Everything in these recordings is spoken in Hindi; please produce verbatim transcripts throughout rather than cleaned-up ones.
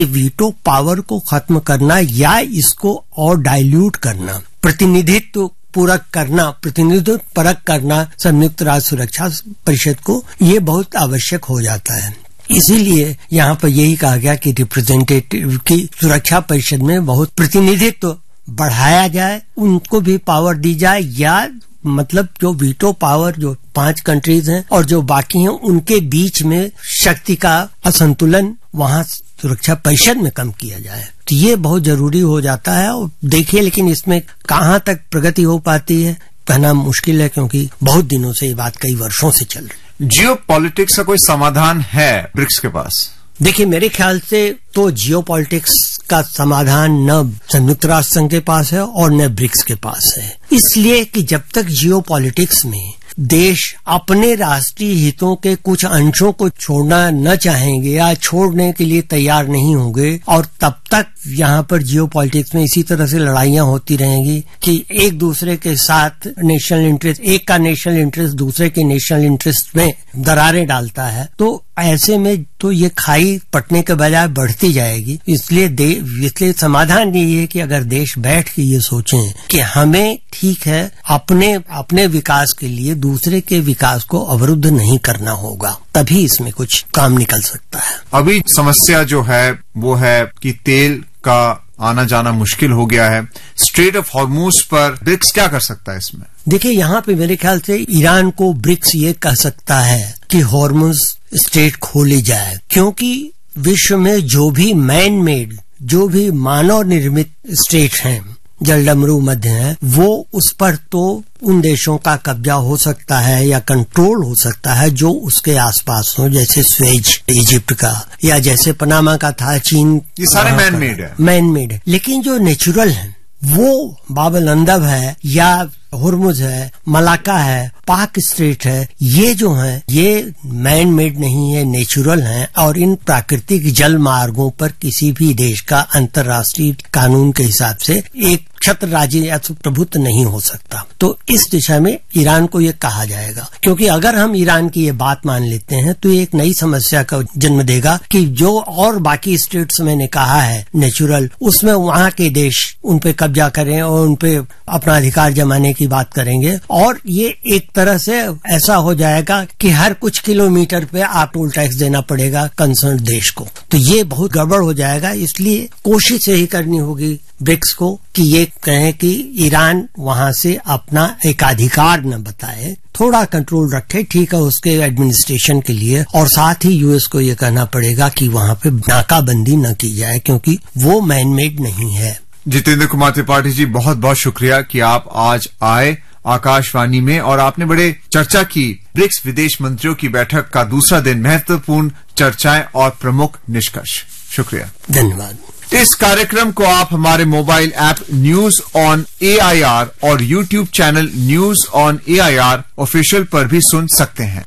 वीटो पावर को खत्म करना या इसको और डाइल्यूट करना, प्रतिनिधित्व पूरक करना, प्रतिनिधित्व परक करना संयुक्त राष्ट्र सुरक्षा परिषद को, ये बहुत आवश्यक हो जाता है। इसीलिए यहाँ पर यही कहा गया कि रिप्रेजेंटेटिव की सुरक्षा परिषद में बहुत प्रतिनिधित्व बढ़ाया जाए, उनको भी पावर दी जाए, या मतलब जो वीटो पावर जो पांच कंट्रीज हैं और जो बाकी हैं उनके बीच में शक्ति का असंतुलन वहाँ सुरक्षा परिषद में कम किया जाए। तो ये बहुत जरूरी हो जाता है। और देखिए, लेकिन इसमें कहाँ तक प्रगति हो पाती है कहना मुश्किल है, क्योंकि बहुत दिनों से ये बात कई वर्षों से चल रही है। जियो पॉलिटिक्स का कोई समाधान है ब्रिक्स के पास? देखिए, मेरे ख्याल से तो जियो पॉलिटिक्स का समाधान न संयुक्त राष्ट्र संघ के पास है और न ब्रिक्स के पास है, इसलिए कि जब तक जियो पॉलिटिक्स में देश अपने राष्ट्रीय हितों के कुछ अंशों को छोड़ना न चाहेंगे या छोड़ने के लिए तैयार नहीं होंगे, और तब तक यहाँ पर जियो पॉलिटिक्स में इसी तरह से लड़ाइयाँ होती रहेंगी कि एक दूसरे के साथ नेशनल इंटरेस्ट, एक का नेशनल इंटरेस्ट दूसरे के नेशनल इंटरेस्ट में दरारें डालता है, तो ऐसे में तो ये खाई पटने के बजाय बढ़ती जाएगी। इसलिए इसलिए समाधान यही है कि अगर देश बैठ के ये सोचें कि हमें ठीक है अपने अपने विकास के लिए दूसरे के विकास को अवरुद्ध नहीं करना होगा, तभी इसमें कुछ काम निकल सकता है। अभी समस्या जो है वो है कि तेल का आना जाना मुश्किल हो गया है। स्ट्रेट ऑफ हॉर्मूज पर ब्रिक्स क्या कर सकता है इसमें? देखिए, यहाँ पे मेरे ख्याल से ईरान को ब्रिक्स ये कह सकता है कि हॉर्मूज स्ट्रेट खोली जाए, क्योंकि विश्व में जो भी मैन मेड, जो भी मानव निर्मित स्टेट हैं, जलडमरू मध्य है, वो उस पर तो उन देशों का कब्जा हो सकता है या कंट्रोल हो सकता है जो उसके आसपास हो, जैसे स्वेज इजिप्ट का, या जैसे पनामा का था चीन। ये सारे मैन मेड है, मैन मेड है। लेकिन जो नेचुरल है वो बाबल अंदब है या हुर्मुज है, मलाका है, पाक स्ट्रेट है, ये जो हैं ये मैन मेड नहीं है, नेचुरल हैं, और इन प्राकृतिक जल मार्गों पर किसी भी देश का अंतर्राष्ट्रीय कानून के हिसाब से एक छत्र राज्य या प्रभुत्व नहीं हो सकता। तो इस दिशा में ईरान को ये कहा जाएगा, क्योंकि अगर हम ईरान की ये बात मान लेते हैं तो ये एक नई समस्या का जन्म देगा कि जो और बाकी स्टेट्स मैंने कहा है नेचुरल, उसमें वहाँ के देश उन पे कब्जा करें और उन पे अपना अधिकार जमाने की बात करेंगे, और ये एक तरह से ऐसा हो जाएगा कि हर कुछ किलोमीटर पे आप टोल टैक्स देना पड़ेगा कंसर्न देश को। तो ये बहुत गड़बड़ हो जाएगा। इसलिए कोशिश यही करनी होगी ब्रिक्स को कि ये कहें कि ईरान वहां से अपना एकाधिकार न बताए, थोड़ा कंट्रोल रखे, ठीक है, उसके एडमिनिस्ट्रेशन के लिए, और साथ ही यूएस को ये कहना पड़ेगा कि वहां पे नाकाबंदी न की जाए, क्योंकि वो मैन मेड नहीं है। जितेंद्र कुमार त्रिपाठी जी, बहुत बहुत शुक्रिया कि आप आज आए आकाशवाणी में और आपने बड़े चर्चा की। ब्रिक्स विदेश मंत्रियों की बैठक का दूसरा दिन, महत्वपूर्ण चर्चाएं और प्रमुख निष्कर्ष। शुक्रिया, धन्यवाद। इस कार्यक्रम को आप हमारे mobile app news on A I R और YouTube channel news on A I R official पर भी सुन सकते हैं।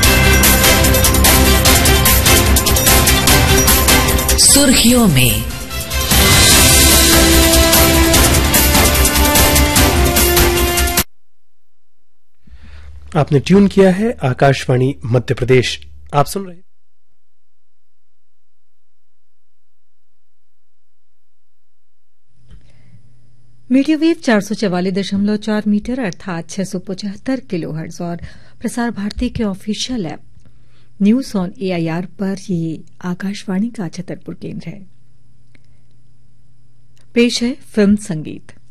सुर्खियों में आपने ट्यून किया है आकाशवाणी मध्य प्रदेश। आप सुन रहे मीडिया वेव चार सौ चवालीस दशमलव चार मीटर अर्थात छह सौ पचहत्तर किलो हर्ट्ज और प्रसार भारती के official app news on A I R पर ये आकाशवाणी का छतरपुर केंद्र है। पेश है फिल्म संगीत।